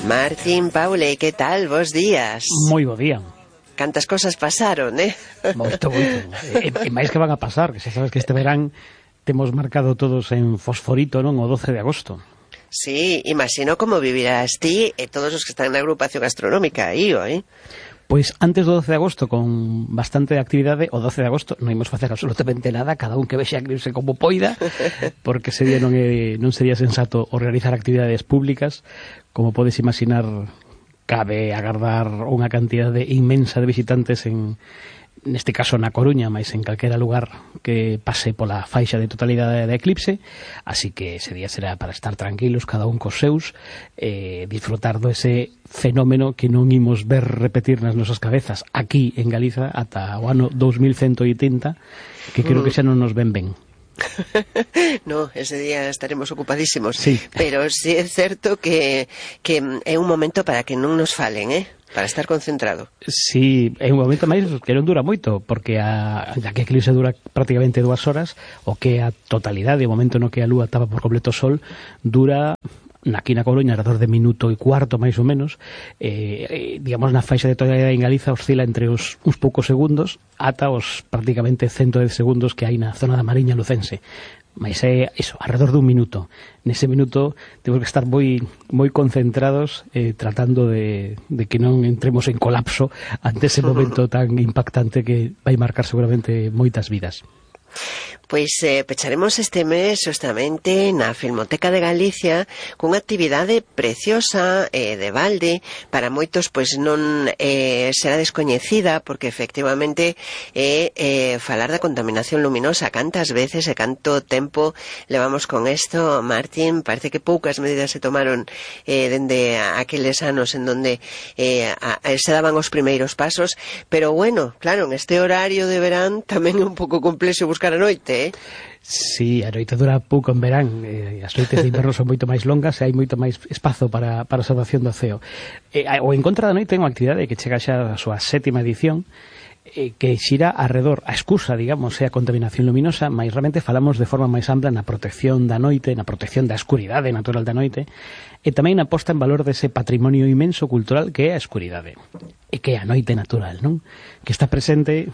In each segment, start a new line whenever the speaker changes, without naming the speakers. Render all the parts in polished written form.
Martín, Paule, que tal? Bos días.
Moi bo día.
Cantas cosas pasaron,
Moito. E máis que van a pasar, que xa sabes que este verán temos marcado todos en fosforito, non? O 12 de agosto.
Sí, imagino como vivirás ti e todos os que están na agrupación gastronómica aí,
Pois antes do 12 de agosto, con bastante actividade, o 12 de agosto non imos facer absolutamente nada, cada un que vexa cribse como poida, porque ese día non sería sensato organizar actividades públicas. Como podes imaginar, cabe agardar unha cantidade inmensa de visitantes neste caso na Coruña, mas en calquera lugar que pase pola faixa de totalidade da eclipse, así que ese día será para estar tranquilos, cada un cos seus, disfrutar ese fenómeno que non imos ver repetir nas nosas cabezas aquí en Galiza ata o ano 2180, que creo que xa non nos ven ben.
No, ese día estaremos ocupadísimos,
sí.
Pero sí é certo que é un momento para que non nos falen, para estar concentrado.
Sí, é un momento máis que non dura moito, porque a que a eclipse dura prácticamente 2 horas, o que a totalidade, o momento no que a lúa tapa por completo o sol, dura aquí na Coruña alrededor de minuto e cuarto, máis ou menos. Digamos, na faixa de totalidade en Galiza oscila entre uns poucos segundos ata os prácticamente 110 segundos que hai na zona da Mariña lucense. Mas é iso, alrededor dun minuto. Nese minuto temos que estar moi concentrados, tratando de que non entremos en colapso ante ese momento tan impactante que vai marcar seguramente moitas vidas.
Pois pecharemos este mes justamente na Filmoteca de Galicia cunha actividade preciosa de balde. Para moitos pois non será descoñecida, porque efectivamente falar da contaminación luminosa. Cantas veces e canto tempo levamos con isto, Martín? Parece que poucas medidas se tomaron dende aqueles anos en donde se daban os primeiros pasos, pero bueno, claro, en este horario de verán tamén é un pouco complexo buscar a noite,
Sí, a noite dura pouco en verán, as noites de inverno son moito máis longas e hai moito máis espazo para a observación do ceo. O Encontra da Noite é unha actividade que chega xa a súa 7ª edición, que xira arredor, a excusa, digamos, é a contaminación luminosa, mas realmente falamos de forma máis ampla na protección da noite, na protección da escuridade natural da noite, e tamén na posta en valor dese patrimonio inmenso cultural que é a escuridade, e que é a noite natural, non? Que está presente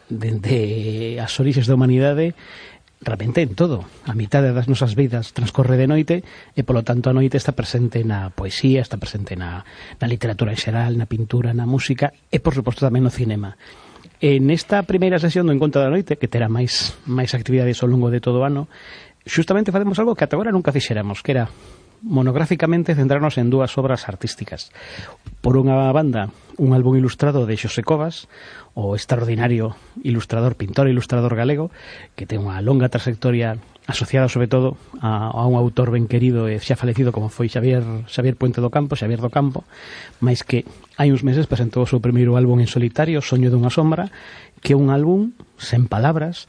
dende as orixes da humanidade realmente en todo. A mitade das nosas vidas transcorre de noite e, polo tanto, a noite está presente na poesía, está presente na literatura en xeral, na pintura, na música e, por suposto, tamén no cinema. En esta primeira sesión do Encontro da Noite, que terá máis actividades ao longo de todo o ano, xustamente facemos algo que ata agora nunca fixéramos, que era monográficamente centrarnos en 2 obras artísticas. Por unha banda, un álbum ilustrado de Xosé Covas, o extraordinario pintor e ilustrador galego, que ten unha longa trayectoria asociada sobre todo a un autor ben querido e xa falecido como foi Xavier Puente do Campo, máis que hai uns meses presentou o seu primeiro álbum en solitario, Soño dunha sombra, que é un álbum sen palabras,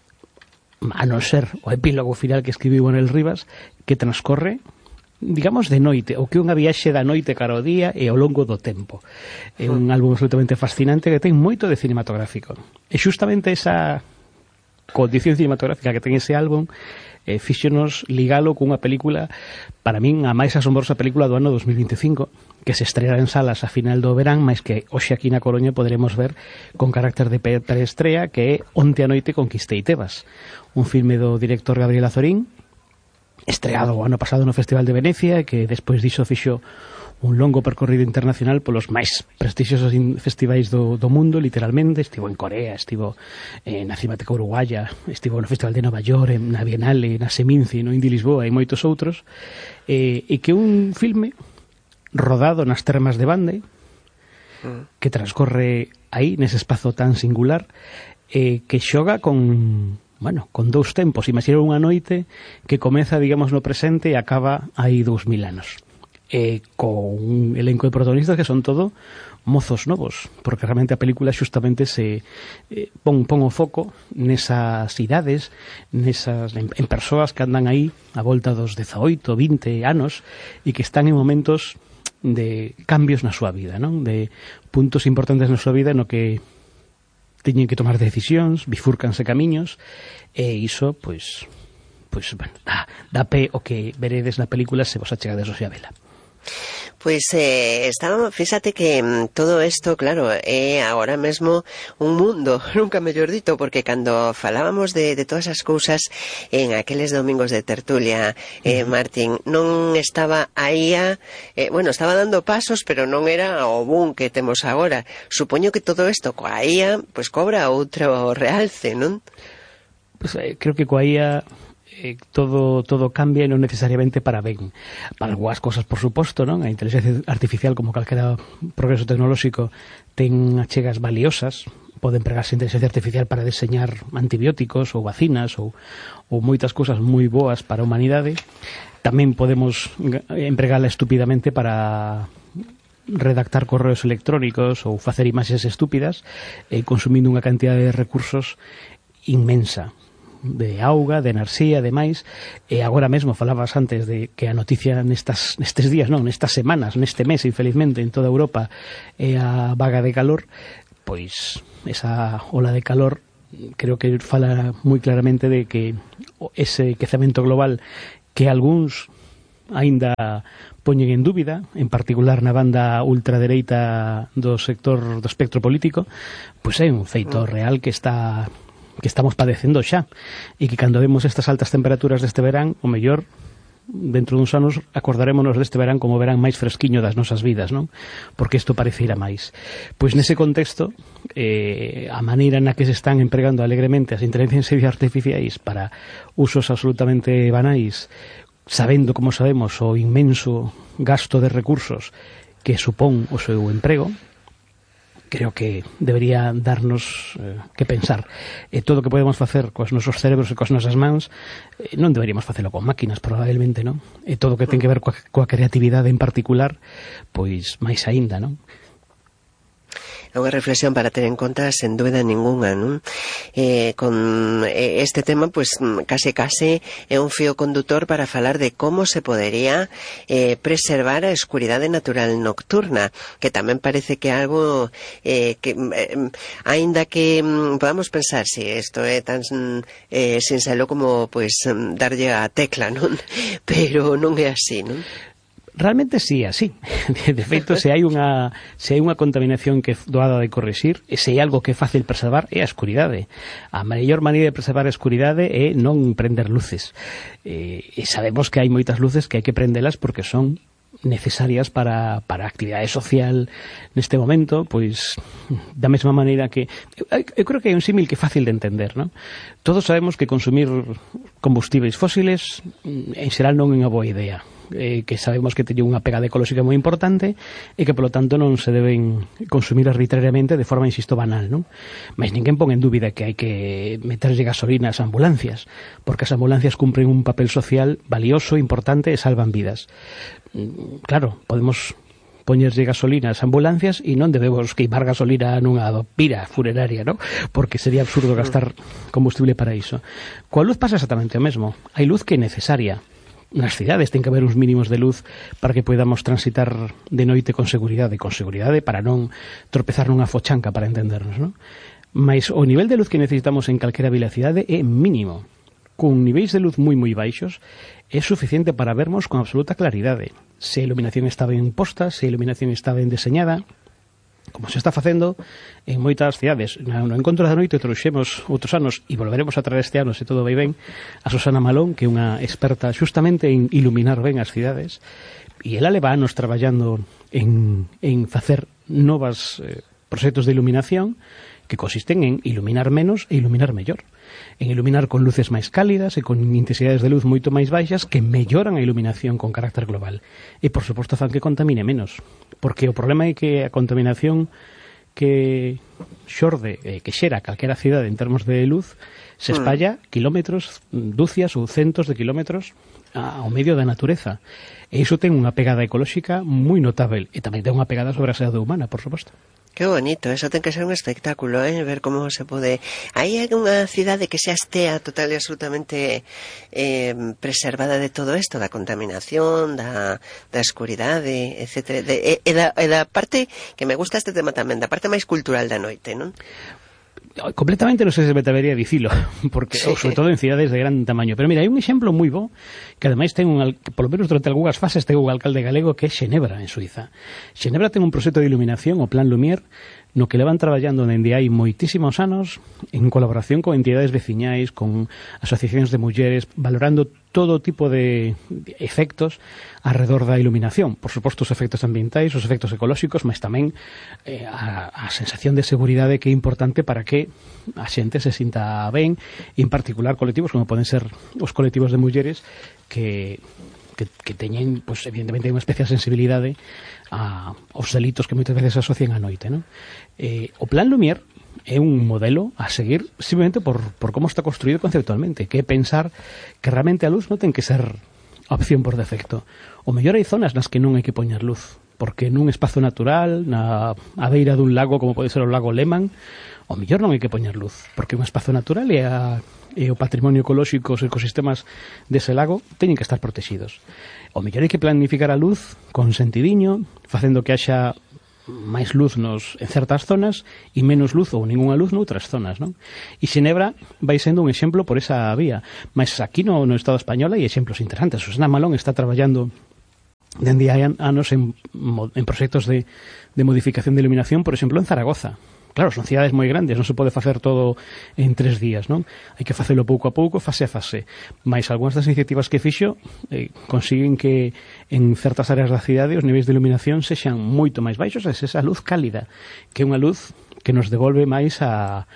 a non ser o epílogo final que escribiu Manuel Rivas, que transcorre, digamos, de noite, o que é unha viaxe da noite cara ao día e ao longo do tempo. É un álbum absolutamente fascinante que ten moito de cinematográfico. E xustamente esa condición cinematográfica que ten ese álbum fíxonos ligalo cunha película, para min a máis asombrosa película do ano 2025, que se estreará en salas a final do verán, mas que hoxe aquí na Coruña poderemos ver con carácter de preestrea, que é Onte a noite conquistei Tebas, un filme do director Gabriel Azorín, estreado o ano pasado no Festival de Venecia, que despois diso fixo un longo percorrido internacional polos máis prestixiosos festivais do mundo, literalmente. Estivo en Corea, estivo na Cinemateca Uruguaya, estivo no Festival de Nova York, na Bienale, na Seminci, no Indy Lisboa e moitos outros, e que un filme rodado nas termas de Bande, que transcorre aí, nese espazo tan singular, que xoga con 2 tempos. Imaginar unha noite que comeza, digamos, no presente e acaba hai 2000 anos. Con un elenco de protagonistas que son todo mozos novos, porque realmente a película xustamente se pon o foco nesas idades, en persoas que andan aí a volta dos 18, 20 anos e que están en momentos de cambios na súa vida, non? De puntos importantes na súa vida no que teñen que tomar decisións, bifúrcanse camiños, e iso, pois dá pé o que veredes na película se vos achegades ao Xabela.
Pois fíxate que todo isto, claro, é agora mesmo un mundo, nunca mellor dito, porque cando falábamos de todas as cousas en aqueles domingos de tertulia, Martín, non estaba a IA, bueno, estaba dando pasos, pero non era o boom que temos agora. Supoño que todo isto coa IA, pois cobra outro realce, non?
Pues, creo que coa IA todo cambia e non necesariamente para ben. Para algunhas cosas, por suposto, non? A inteligencia artificial, como calquera progreso tecnolóxico, ten achegas valiosas. Pode empregarse a inteligencia artificial para deseñar antibióticos ou vacinas ou moitas cousas moi boas para a humanidade. Tamén podemos empregala estúpidamente para redactar correos electrónicos ou facer imaxes estúpidas, consumindo unha cantidad de recursos inmensa, de auga, de enerxía, de máis. E agora mesmo falabas antes de que a noticia nestes días, non, nestas semanas, neste mes, infelizmente, en toda Europa, é a vaga de calor. Pois esa ola de calor creo que fala moi claramente de que ese quecemento global que algúns aínda poñen en dúbida, en particular na banda ultradereita do sector do espectro político, pois é un feito real que estamos padecendo xa, e que cando vemos estas altas temperaturas deste verán, o mellor dentro duns anos acordarémonos deste verán como o verán máis fresquiño das nosas vidas, non? Porque isto parece ir a máis. Pois nese contexto, a maneira na que se están empregando alegremente as inteligencias artificiais para usos absolutamente banais, sabendo, como sabemos, o inmenso gasto de recursos que supón o seu emprego, creo que debería darnos que pensar. Todo o que podemos facer cos nosos cerebros e cos nosas mans non deberíamos facelo con máquinas, probablemente, non? E todo o que ten que ver coa creatividade en particular, pois máis aínda, non?
É unha reflexión para ter en conta sen dúbida ninguna, non? Con este tema, pues case é un fío condutor para falar de como se podería preservar a escuridade natural nocturna, que tamén parece que é algo que aínda que podamos pensar se isto é tan sinxelo como pues darlle a tecla, non? Pero non é así, non?
Realmente sí, así. De feito, se hai unha contaminación que é doada de corrixir, e se hai algo que é fácil preservar, é a escuridade. A maior maneira de preservar a escuridade é non prender luces. E sabemos que hai moitas luces que hai que prendelas porque son necesarias para a actividade social neste momento, pois da mesma maneira que eu creo que hai un símil que é fácil de entender, non? Todos sabemos que consumir combustíveis fósiles en xeral non é unha boa idea, que sabemos que teñen unha pegada ecolóxica moi importante e que polo tanto non se deben consumir arbitrariamente de forma, insisto, banal, non? Mas ninguén pon en dúbida que hai que meterlle gasolina ás ambulancias, porque as ambulancias cumpren un papel social valioso, importante e salvan vidas. Claro, podemos poñerlle gasolina ás ambulancias e non debemos queimar gasolina nunha pira funeraria, non? Porque sería absurdo gastar combustible para iso. Coa luz pasa exactamente o mesmo. Hai luz que é necesaria. Nas cidades ten que haber uns mínimos de luz para que podamos transitar de noite con seguridade para non tropezar nunha fochanca, para entendernos, non? Mas o nivel de luz que necesitamos en calquera vilacidade é mínimo. Con niveis de luz moi baixos é suficiente para vermos con absoluta claridade se a iluminación está ben posta, se a iluminación está ben deseñada, como se está facendo en moitas cidades. No encontro da noite trouxemos outros anos e volveremos a traer este ano, se todo vai ben, a Susana Malón, que é unha experta xustamente en iluminar ben as cidades, e ela leva anos traballando en facer novas proxectos de iluminación que consisten en iluminar menos e iluminar mellor, en iluminar con luces máis cálidas e con intensidades de luz moito máis baixas que melloran a iluminación con carácter global. E, por suposto, fan que contamine menos, porque o problema é que a contaminación que xorde, que xera calquera cidade en termos de luz, se espalla kilómetros, dúcias ou centos de kilómetros ao medio da natureza. E iso ten unha pegada ecolóxica moi notável, e tamén ten unha pegada sobre a saúde humana, por suposto.
Que bonito, eso ten que ser un espectáculo, ver como se pode... Hai unha cidade que xa estea total e absolutamente preservada de todo isto, da contaminación, da escuridade, etc. E da parte que me gusta este tema tamén, da parte máis cultural da noite, non?
completamente non sei se me atrevería a dicilo, porque sí, sobre todo en cidades de gran tamaño. Pero mira, hai un exemplo moi bo, que ademais ten polo menos durante algunhas fases ten un alcalde galego, que é Xenebra, en Suiza. Xenebra ten un proxecto de iluminación, o Plan Lumière, no que levan traballando dende hai moitísimos anos en colaboración con entidades veciñais, con asociacións de mulleres, valorando todo tipo de efectos alrededor da iluminación. Por suposto, os efectos ambientais, os efectos ecolóxicos, mas tamén a sensación de seguridade, que é importante para que a xente se sinta ben, e en particular colectivos como poden ser os colectivos de mulleres que teñen, pues, evidentemente, unha especial sensibilidade aos delitos que moitas veces se asocian á noite, non? O Plan Lumière é un modelo a seguir simplemente por como está construído conceptualmente, que é pensar que realmente a luz non ten que ser a opción por defecto. O mellor hai zonas nas que non hai que poñer luz, porque nun espazo natural, a beira dun lago como pode ser o lago Lehmann, o mellor non hai que poñer luz, porque un espazo natural e o patrimonio ecolóxico, os ecosistemas dese lago teñen que estar protegidos. O mellor hai que planificar a luz con sentidiño, facendo que haxa máis luz en certas zonas e menos luz ou ningunha luz noutras zonas, non? E Xenebra vai sendo un exemplo por esa vía, mas aquí no Estado español hai exemplos interesantes. Susana Malón está traballando dende hai anos en proxectos de modificación de iluminación, por exemplo, en Zaragoza. Claro, son cidades moi grandes, non se pode facer todo en 3 días, non? Hai que facelo pouco a pouco, fase a fase. Mais algunhas das iniciativas que fixo consiguen que en certas áreas da cidade os niveis de iluminación sexan moito máis baixos, e esa luz cálida, que é unha luz que nos devolve máis a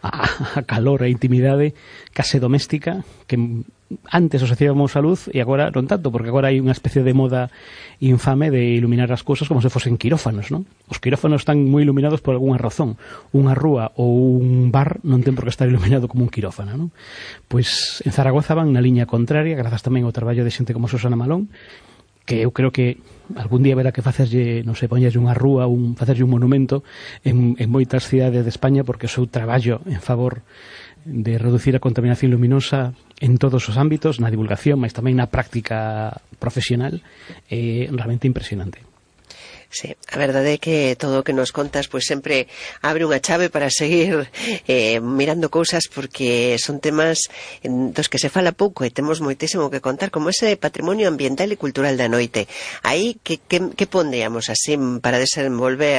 calor, a intimidade case doméstica, que antes asociábamos a luz e agora non tanto, porque agora hai unha especie de moda infame de iluminar as cousas como se fosen quirófanos, non? Os quirófanos están moi iluminados por algunha razón. Unha rúa ou un bar non ten por que estar iluminado como un quirófano, non? Pois en Zaragoza van na liña contraria, grazas tamén ao traballo de xente como Susana Malón, que eu creo que algún día verá que facerlle, non sei, poñerlle unha rúa, facerlle un monumento en moitas cidades de España, porque o seu traballo en favor de reducir a contaminación luminosa en todos os ámbitos, na divulgación, mas tamén na práctica profesional, é realmente impresionante.
Sí, a verdade é que todo o que nos contas pois sempre abre unha chave para seguir mirando cousas, porque son temas dos que se fala pouco e temos moitísimo que contar, como ese patrimonio ambiental e cultural da noite. Aí, que pondríamos así para desenvolver